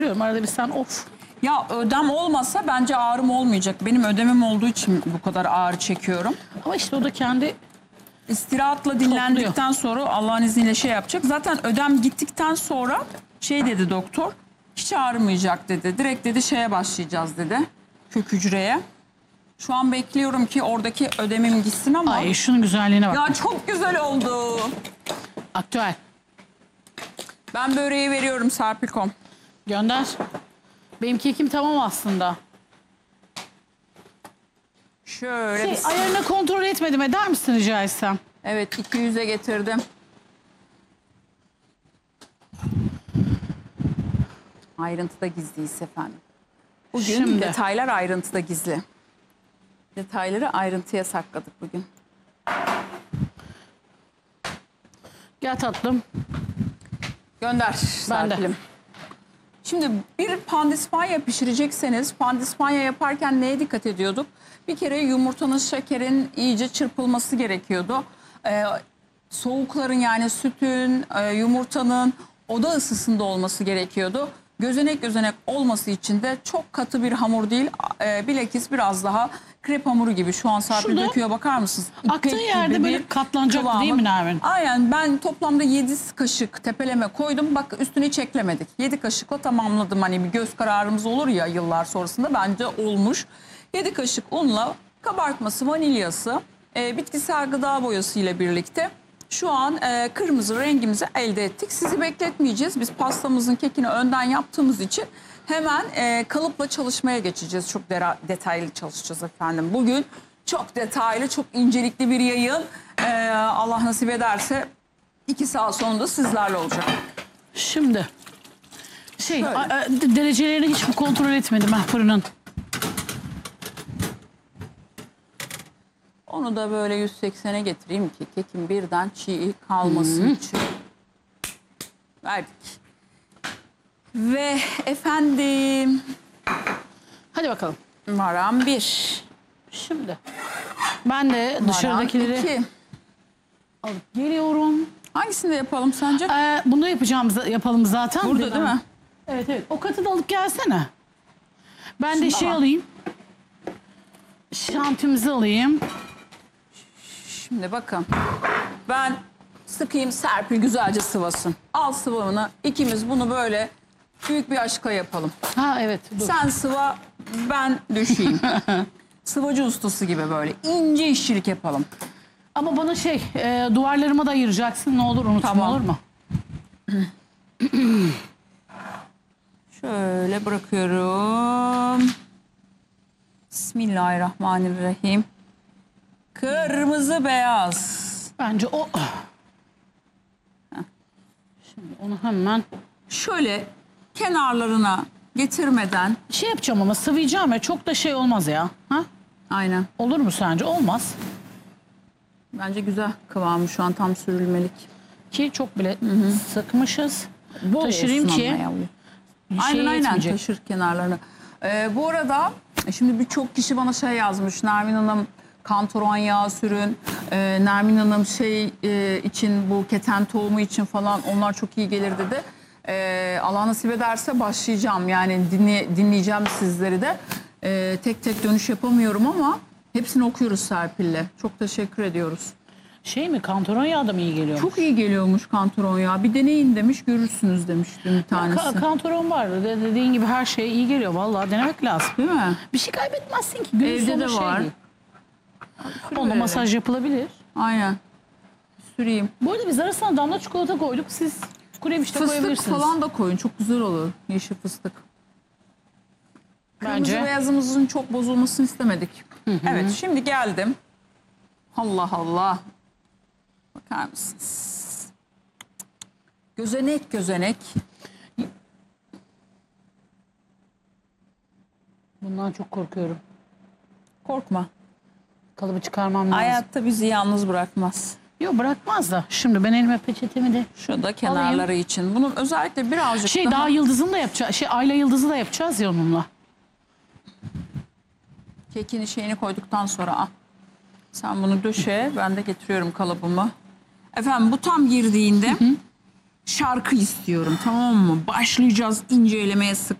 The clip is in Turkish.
Arada bir sen of. Ya ödem olmasa bence ağrım olmayacak. Benim ödemim olduğu için bu kadar ağrı çekiyorum. Ama işte o da kendi İstirahatla dinlendikten sonra Allah'ın izniyle şey yapacak. Zaten ödem gittikten sonra şey dedi doktor. Hiç ağrımayacak dedi. Direkt dedi şeye başlayacağız dedi. Kök hücreye. Şu an bekliyorum ki oradaki ödemim gitsin ama. Ay şunun güzelliğine bak. Ya çok güzel oldu. Aktüel. Ben böreği veriyorum Serpilkom. Gönder. Benim kekim tamam aslında. Şöyle bir... Ayarını kontrol etmedim, eder misin rica etsem? Evet 200'e getirdim. Ayrıntıda gizliyiz efendim. Bugün Şimdi. detaylar ayrıntıda gizli. Detayları ayrıntıya sakladık bugün. Gel tatlım. Gönder Ben de. Serpil'im. Şimdi bir pandispanya pişirecekseniz pandispanya yaparken neye dikkat ediyorduk? Bir kere yumurtanın şekerin iyice çırpılması gerekiyordu. Soğukların yani sütün, yumurtanın oda ısısında olması gerekiyordu. Gözenek gözenek olması için de çok katı bir hamur değil, bilakis biraz daha krep hamuru gibi. Şu an Serpil Şurada döküyor, bakar mısınız? Aktığı İpek yerde gibi böyle bir katlanacak kıvamı. değil mi Nermin? Aynen, ben toplamda 7 kaşık tepeleme koydum. Bak üstüne hiç eklemedik. 7 kaşıkla tamamladım. Hani bir göz kararımız olur ya yıllar sonrasında, bence olmuş. 7 kaşık unla kabartması, vanilyası, bitkisel gıda boyası ile birlikte şu an kırmızı rengimizi elde ettik. Sizi bekletmeyeceğiz. Biz pastamızın kekini önden yaptığımız için hemen kalıpla çalışmaya geçeceğiz. Çok detaylı çalışacağız efendim. Bugün çok detaylı, çok incelikli bir yayın. Allah nasip ederse 2 saat sonunda sizlerle olacak. Şimdi derecelerini hiç mi kontrol etmedim ben fırının? Onu da böyle 180'e getireyim ki kekin birden çiğ kalmasın için. Verdik. Ve efendim Hadi bakalım. varan 1. Şimdi ben de Varan dışarıdakileri 2. alıp geliyorum. Hangisini de yapalım sence? Bunu yapalım zaten. Burada değil mi? Evet evet. O katı da alıp gelsene. Ben de Şunda şey var. alayım. Şantimizi alayım. Şimdi bakın. Ben sıkayım, Serpil güzelce sıvasın. Al sıvamını. İkimiz bunu böyle büyük bir aşkla yapalım. Ha evet. Dur. Sen sıva, ben düşeyim. Sıvacı ustası gibi böyle ince işçilik yapalım. Ama bana duvarlarıma da ayıracaksın. Ne olur unutma, Tamam. olur mu? Şöyle bırakıyorum. Bismillahirrahmanirrahim. Kırmızı beyaz. Bence o. Şimdi onu hemen Şöyle kenarlarına getirmeden. şey yapacağım ama sıvayacağım ya. Çok da olmaz ya. Ha? Aynen. Olur mu sence? Olmaz. Bence güzel kıvamı, şu an tam sürülmelik. Ki çok bile sıkmışız. Bol Taşırayım olsun ki ama yavrum. şey Aynen yetmeyecek. taşır kenarlarını. Bu arada şimdi birçok kişi bana şey yazmış. Nermin Hanım kantaron yağı sürün. Nermin Hanım için bu keten tohumu için falan onlar çok iyi gelir dedi. Allah nasip ederse başlayacağım. Yani dinleyeceğim sizleri de. Tek tek dönüş yapamıyorum ama hepsini okuyoruz Serpil'le. Çok teşekkür ediyoruz. Kantaron yağı da mı iyi geliyor? Çok iyi geliyormuş kantaron yağı. Bir deneyin demiş, görürsünüz demiştim bir tanesi. Kantaron var. Dediğin gibi her şey iyi geliyor. Vallahi denemek lazım. Değil mi? Bir şey kaybetmezsin ki. Günün Evde de sonu var. değil. Onunla masaj yapılabilir. Aynen. Süreyim. Bu arada biz arasına damla çikolata koyduk. Siz kuremiş de Fıstık koyabilirsiniz. falan da koyun. Çok güzel olur. Yeşil fıstık. Bence. Kırmızı beyazımızın çok bozulmasını istemedik. Evet, şimdi geldim. Allah Allah. Bakar mısınız? Gözenek gözenek. Bundan çok korkuyorum. Korkma. Kalıbı çıkarmam lazım. Hayatta bizi yalnız bırakmaz. Yok bırakmaz da. Şimdi ben elime peçetemi de Şurada kenarları için. Bunun özellikle birazcık daha yıldızını da yapacağız. Ayla yıldızı da yapacağız ya onunla. Kekin şeyini koyduktan sonra al. Sen bunu döşe. Ben de getiriyorum kalıbımı. Efendim bu tam girdiğinde şarkı istiyorum, tamam mı? Başlayacağız incelemeye, sık